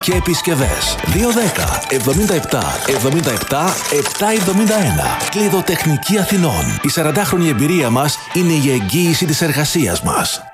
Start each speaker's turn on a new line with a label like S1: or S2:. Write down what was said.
S1: και επισκευές. 210-77-77-771. Κλειδοτεχνική Αθηνών. Η 40χρονη εμπειρία μας είναι η εγγύηση της εργασίας μας.